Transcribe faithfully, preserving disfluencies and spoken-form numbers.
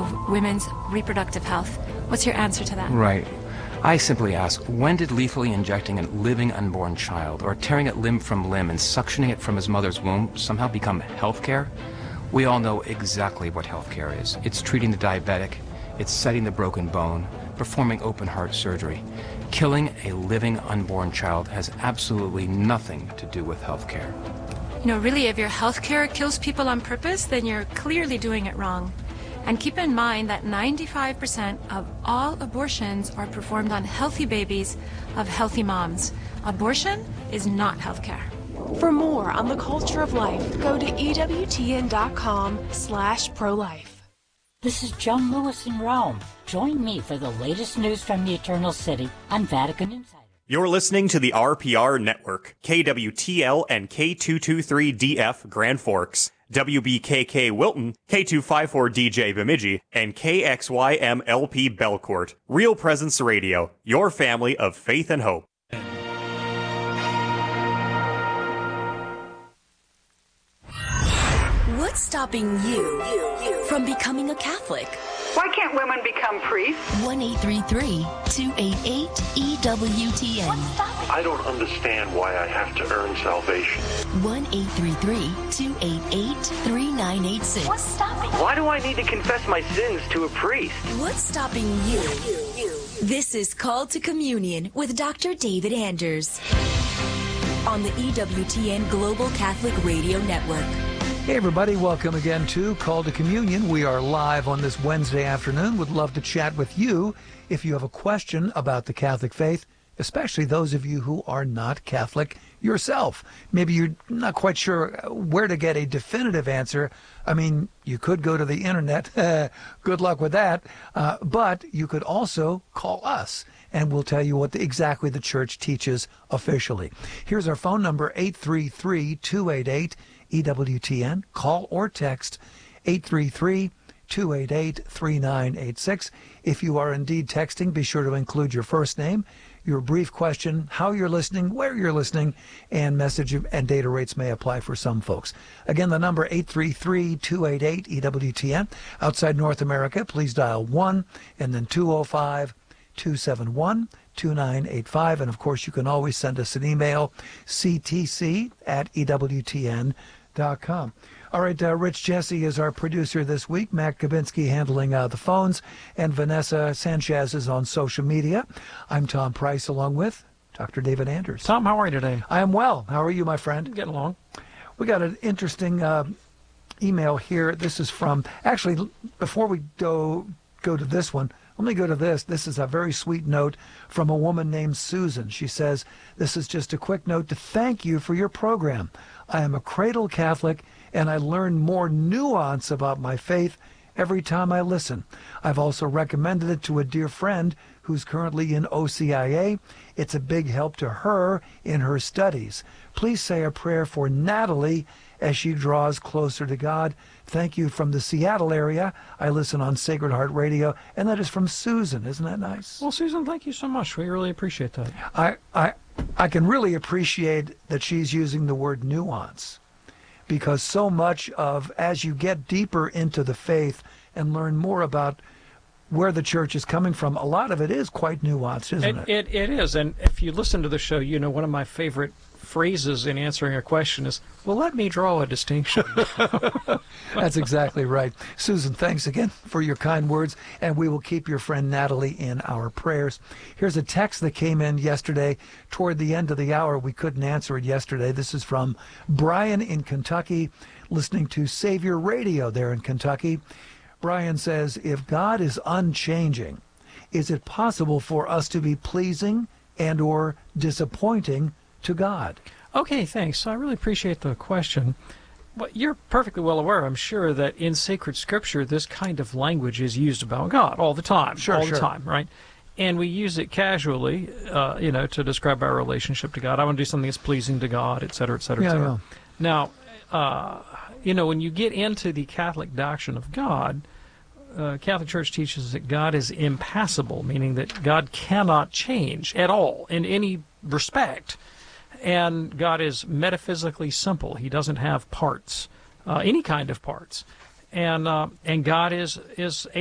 of women's reproductive health. What's your answer to that? Right. I simply ask, when did lethally injecting a living unborn child or tearing it limb from limb and suctioning it from his mother's womb somehow become health care? We all know exactly what health care is. It's treating the diabetic, it's setting the broken bone, performing open heart surgery. Killing a living unborn child has absolutely nothing to do with health care. You know, really, if your health care kills people on purpose, then you're clearly doing it wrong. And keep in mind that ninety-five percent of all abortions are performed on healthy babies of healthy moms. Abortion is not healthcare. For more on the culture of life, go to E W T N dot com slash pro-life. This is John Lewis in Rome. Join me for the latest news from the Eternal City on Vatican Insider. You're listening to the R P R Network, K W T L and K two two three D F Grand Forks, W B K K Wilton, K two five four D J Bemidji, and K X Y M L P Belcourt. Real Presence Radio, your family of faith and hope. What's stopping you, you, you from becoming a Catholic? Why can't women become priests? one eight three three, two eight eight, E W T N. I don't understand why I have to earn salvation. one eight three three, two eight eight, three nine eight six. What's stopping? Why do I need to confess my sins to a priest? What's stopping you? you, you. This is Called to Communion with Doctor David Anders on the E W T N Global Catholic Radio Network. Hey everybody, welcome again to Call to Communion. We are live on this Wednesday afternoon. Would love to chat with you if you have a question about the Catholic faith, especially those of you who are not Catholic yourself. Maybe you're not quite sure where to get a definitive answer. I mean, you could go to the internet. Good luck with that. Uh, but you could also call us, and we'll tell you what the, exactly the church teaches officially. Here's our phone number, eight three three, two eight eight, E W T N. Call or text eight three three, two eight eight, three nine eight six. If you are indeed texting, be sure to include your first name, your brief question, how you're listening, where you're listening, and message and data rates may apply for some folks. Again, the number eight three three, two eight eight, E W T N. Outside North America, please dial one and then two oh five, two seven one, two nine eight five. And of course, you can always send us an email, c t c at e w t n dot com. All right, uh, Rich Jesse is our producer this week. Matt Kabinski handling uh, the phones, and Vanessa Sanchez is on social media. I'm Tom Price, along with Doctor David Anders. Tom, how are you today? I am well. How are you, my friend? I'm getting along. We got an interesting uh, email here. This is from, actually, before we go, go to this one, let me go to this. This is a very sweet note from a woman named Susan. She says, this is just a quick note to thank you for your program. I am a cradle Catholic, and I learn more nuance about my faith every time I listen. I've also recommended it to a dear friend who's currently in O C I A. It's a big help to her in her studies. Please say a prayer for Natalie as she draws closer to God. Thank you from the Seattle area. I listen on Sacred Heart Radio, and that is from Susan. Isn't that nice? Well, Susan, thank you so much. We really appreciate that. I, I, I can really appreciate that she's using the word nuance, because so much of, as you get deeper into the faith and learn more about where the church is coming from, a lot of it is quite nuanced, isn't it? It, it, it is, and if you listen to the show, you know one of my favorite phrases in answering a question is, well, let me draw a distinction. That's exactly right. Susan, thanks again for your kind words, and we will keep your friend Natalie in our prayers. Here's a text that came in yesterday toward the end of the hour. We couldn't answer it yesterday. This is from Brian in Kentucky, listening to Savior Radio there in Kentucky. Brian says, if God is unchanging, is it possible for us to be pleasing and or disappointing to God? Okay, thanks. I really appreciate the question. Well, you're perfectly well aware, I'm sure, that in sacred scripture, this kind of language is used about God all the time. Sure, all sure. the time, right? And we use it casually, uh, you know, to describe our relationship to God. I want to do something that's pleasing to God, et cetera, et cetera, et Yeah, cetera. yeah. Now, uh, you know, when you get into the Catholic doctrine of God, uh, Catholic Church teaches that God is impassible, meaning that God cannot change at all in any respect. And God is metaphysically simple. He doesn't have parts, uh, any kind of parts. And uh, and God is is